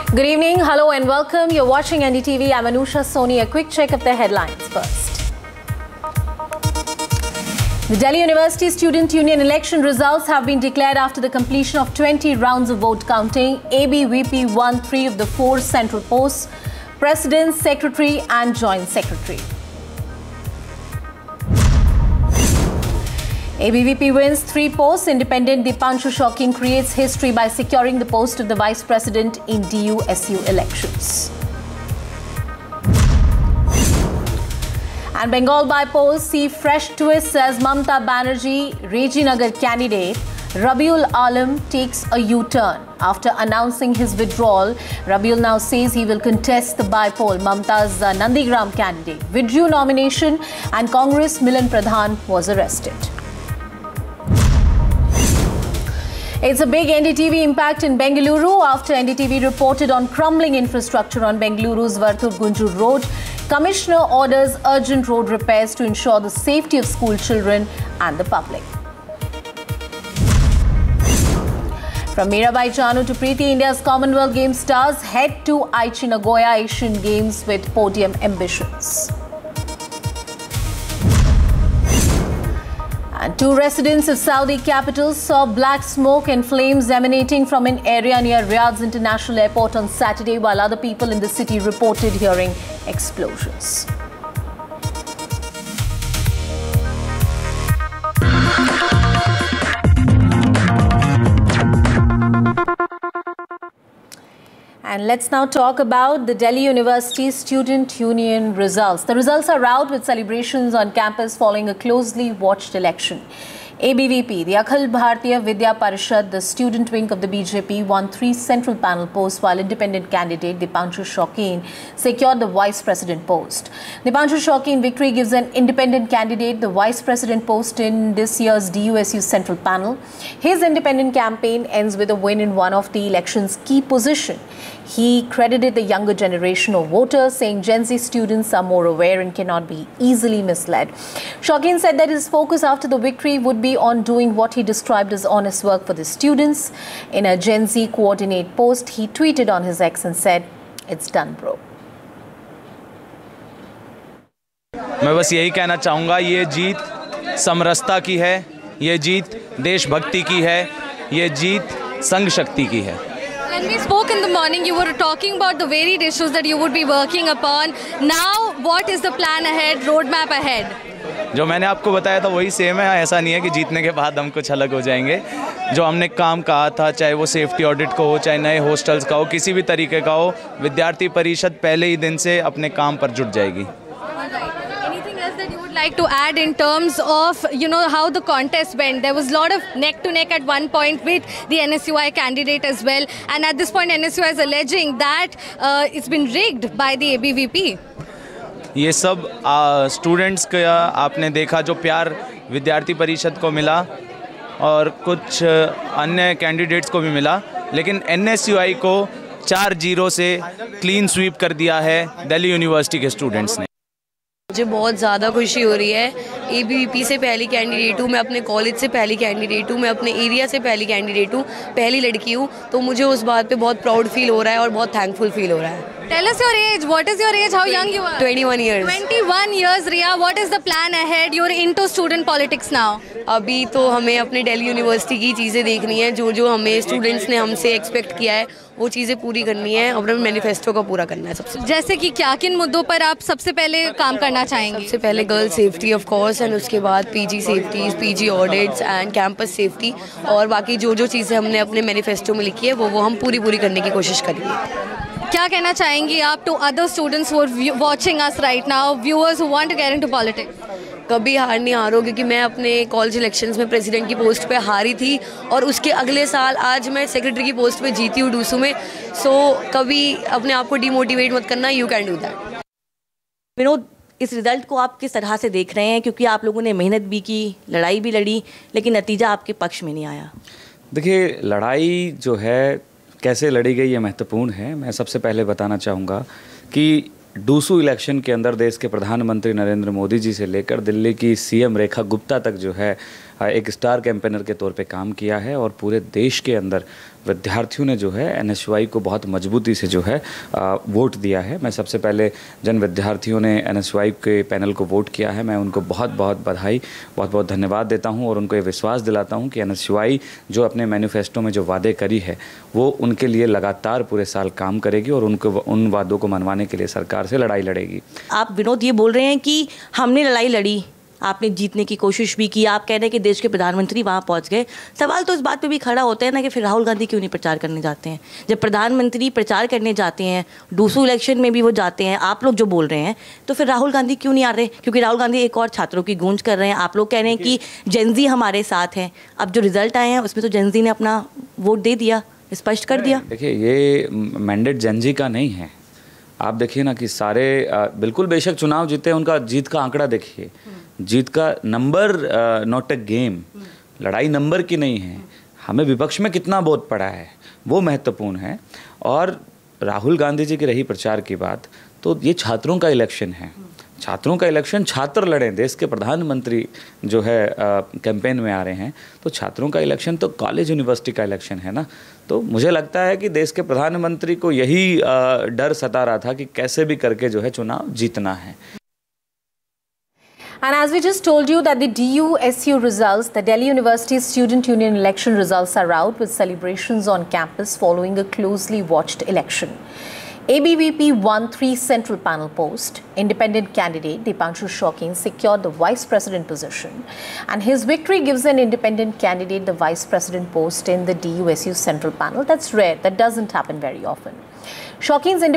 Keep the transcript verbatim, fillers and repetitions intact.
Good evening, hello and welcome. You're watching N D T V. I'm Anusha Soni. A quick check of the headlines first. The Delhi University Student Union election results have been declared after the completion of twenty rounds of vote counting. A B V P won three of the four central posts: President, Secretary and Joint Secretary. A B V P wins three posts. Independent Dipanshu Shaukin creates history by securing the post of the Vice President in D U S U elections. And Bengal by polls see fresh twists as Mamata Banerjee, Rajinagar candidate Rabiul Alam takes a U-turn. After announcing his withdrawal, Rabiul now says he will contest the by-poll. Mamata's uh, Nandigram candidate withdrew nomination and Congress Milan Pradhan was arrested. It's a big N D T V impact in Bengaluru after N D T V reported on crumbling infrastructure on Bengaluru's Varthur-Gunjur road. Commissioner orders urgent road repairs to ensure the safety of school children and the public. From Mirabai Chanu to Preeti, India's Commonwealth Games stars head to Aichi Nagoya Asian Games with podium ambitions. And two residents of Saudi capital saw black smoke and flames emanating from an area near Riyadh's International Airport on Saturday, while other people in the city reported hearing explosions. And let's now talk about the Delhi University Student Union results. The results are out with celebrations on campus following a closely watched election. A B V P, the Akhil Bharatiya Vidya Parishad, the student wing of the B J P, won three central panel posts, while independent candidate Dipanshu Shaukin secured the vice president post. Dipanshu Shaukin victory gives an independent candidate the vice president post in this year's D U S U central panel. His independent campaign ends with a win in one of the election's key positions. He credited the younger generation of voters, saying Gen Z students are more aware and cannot be easily misled. Shaukin said that his focus after the victory would be on doing what he described as honest work for the students. In a Gen Z coordinate post, he tweeted on his X and said, "It's done, bro." मैं बस यही कहना चाहूँगा, ये जीत समरसता की है, ये जीत देशभक्ति की है, ये जीत संघ शक्ति की है. When we spoke in the morning, you were talking about the varied issues that you would be working upon. Now, what is the plan ahead, roadmap ahead? जो मैंने आपको बताया था वही सेम है. ऐसा नहीं है कि जीतने के बाद हम कुछ अलग हो जाएंगे. जो हमने काम कहा था, चाहे वो सेफ्टी ऑडिट को हो, चाहे नए हॉस्टल्स का हो, किसी भी तरीके का हो, विद्यार्थी परिषद पहले ही दिन से अपने काम पर जुट जाएगी. Like to add in terms of, you know, how the contest went. There was a lot of neck to neck at one point with the N S U I candidate as well, and at this point N S U I is alleging that uh, it's been rigged by the A B V P. ये सब students का आपने देखा जो प्यार विद्यार्थी परिषद को मिला और कुछ अन्य कैंडिडेट्स को भी मिला, लेकिन N S U I को चार जीरो से क्लीन स्वीप कर दिया है दिल्ली यूनिवर्सिटी के स्टूडेंट्स ने. मुझे बहुत ज़्यादा खुशी हो रही है. ए बी वी पी से पहली कैंडिडेट हूँ, मैं अपने कॉलेज से पहली कैंडिडेट हूँ, मैं अपने एरिया से पहली कैंडिडेट हूँ, पहली लड़की हूँ, तो मुझे उस बात पे बहुत प्राउड फील हो रहा है और बहुत थैंकफुल फील हो रहा है. Tell us your age. What is your age? How young you are? twenty-one years. twenty-one years, Riya. What is the plan ahead? You're into student politics now. अभी तो हमें अपने दिल्ली यूनिवर्सिटी की चीज़ें देखनी है. जो जो हमें स्टूडेंट्स ने हमसे एक्सपेक्ट किया है वो चीज़ें पूरी करनी है और हमें मैनिफेस्टो का पूरा करना है. सबसे जैसे कि क्या किन मुद्दों पर आप सबसे पहले काम करना चाहेंगे? सबसे पहले girl safety of course, and उसके बाद PG safeties, PG audits and campus safety, और बाकी जो जो चीज़ें हमने अपने मैनिफेस्टो में लिखी है वो वो हम पूरी पूरी करने की कोशिश करेंगे. क्या कहना चाहेंगी आप to other students who are watching us right now, viewers who want to get into politics? कभी हार नहीं हारो, क्योंकि मैं अपने कॉलेज इलेक्शंस में प्रेसिडेंट की पोस्ट पे हारी थी और उसके अगले साल आज मैं सेक्रेटरी की पोस्ट पे जीती हूँ डूसू में. सो कभी अपने आप को डिमोटिवेट मत करना, you can do that. Vinod, इस रिज़ल्ट को आप किस तरह से देख रहे हैं, क्योंकि आप लोगों ने मेहनत भी की, लड़ाई भी लड़ी, लेकिन नतीजा आपके पक्ष में नहीं आया? देखिए, लड़ाई जो है कैसे लड़ी गई ये महत्वपूर्ण है. मैं सबसे पहले बताना चाहूँगा कि डूसू इलेक्शन के अंदर देश के प्रधानमंत्री नरेंद्र मोदी जी से लेकर दिल्ली की सीएम रेखा गुप्ता तक जो है एक स्टार कैंपेनर के तौर पे काम किया है और पूरे देश के अंदर विद्यार्थियों ने जो है एन एस यू आई को बहुत मजबूती से जो है आ, वोट दिया है। मैं सबसे पहले जन विद्यार्थियों ने एन एस यू आई के पैनल को वोट किया है, मैं उनको बहुत बहुत बधाई बहुत बहुत धन्यवाद देता हूं और उनको ये विश्वास दिलाता हूं कि एन एस यू आई जो अपने मैनिफेस्टो में जो वादे करी है वो उनके लिए लगातार पूरे साल काम करेगी और उनको उन वादों को मनवाने के लिए सरकार से लड़ाई लड़ेगी। आप विनोद ये बोल रहे हैं कि हमने लड़ाई लड़ी, आपने जीतने की कोशिश भी की, आप कह रहे हैं कि देश के प्रधानमंत्री वहाँ पहुँच गए। सवाल तो इस बात पे भी खड़ा होता है ना कि फिर राहुल गांधी क्यों नहीं प्रचार करने जाते हैं? जब प्रधानमंत्री प्रचार करने जाते हैं, डूसू इलेक्शन में भी वो जाते हैं, आप लोग जो बोल रहे हैं, तो फिर राहुल गांधी क्यों नहीं आ रहे? क्योंकि राहुल गांधी एक और छात्रों की गूंज कर रहे हैं। आप लोग कह रहे हैं कि जेनजी हमारे साथ हैं। अब जो रिजल्ट आए हैं उसमें तो जेनजी ने अपना वोट दे दिया, स्पष्ट कर दिया। देखिए, ये मैंडेट जेनजी का नहीं है। आप देखिए ना कि सारे बिल्कुल बेशक चुनाव जीते, उनका जीत का आंकड़ा देखिए, जीत का नंबर नॉट अ गेम, लड़ाई नंबर की नहीं है। हमें विपक्ष में कितना वोट पड़ा है वो महत्वपूर्ण है। और राहुल गांधी जी की रही प्रचार की बात, तो ये छात्रों का इलेक्शन है, छात्रों का इलेक्शन, छात्र लड़ें, देश के प्रधानमंत्री जो है कैंपेन में आ रहे हैं, तो छात्रों का इलेक्शन तो कॉलेज यूनिवर्सिटी का इलेक्शन है ना। तो मुझे लगता है कि देश के प्रधानमंत्री को यही आ, डर सता रहा था कि कैसे भी करके जो है चुनाव जीतना है। And as we just told you that the D U S U results, the Delhi University Student Union election results are out with celebrations on campus following a closely watched election. A B V P won three central panel posts. Independent candidate Dipanshu Shawkin secured the vice president position, and his victory gives an independent candidate the vice president post in the D U S U central panel. That's rare. That doesn't happen very often. Shawkin's